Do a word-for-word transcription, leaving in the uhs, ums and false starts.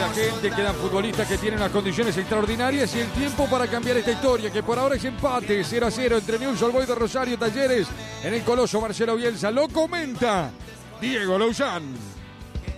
gente, quedan futbolistas que tienen las condiciones extraordinarias y el tiempo para cambiar esta historia, que por ahora es empate cero a cero entre Newell's Old Boys de Rosario Talleres en el Coloso Marcelo Bielsa. Lo comenta Diego Lozán.